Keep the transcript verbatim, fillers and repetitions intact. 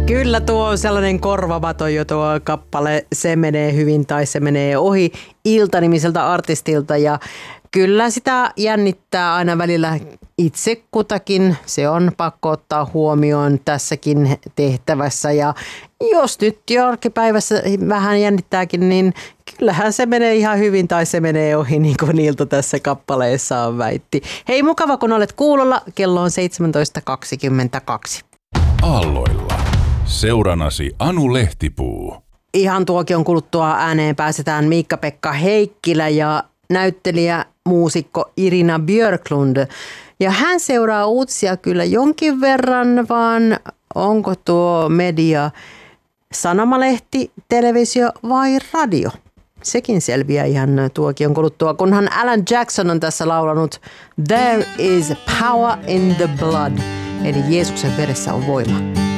Kyllä tuo on sellainen korvamaton jo tuo kappale, se menee hyvin tai se menee ohi Ilta-nimiseltä artistilta ja kyllä sitä jännittää aina välillä itse kutakin. Se on pakko ottaa huomioon tässäkin tehtävässä ja jos nyt jo arkipäivässä vähän jännittääkin, niin kyllähän se menee ihan hyvin tai se menee ohi, niin kuin Ilta tässä kappaleessaan väitti. Hei, mukava kun olet kuulolla. Kello on seitsemäntoista kaksikymmentäkaksi. Aalloilla. Seuranasi Anu Lehtipuu. Ihan tuokion kuluttua ääneen pääsetään Miikka-Pekka Heikkilä ja näyttelijä, muusikko Irina Björklund. Ja hän seuraa uutisia kyllä jonkin verran, vaan onko tuo media sanomalehti, televisio vai radio? Sekin selviää ihan tuokion kuluttua, kunhan Alan Jackson on tässä laulanut There is power in the blood, eli Jeesuksen veressä on voima.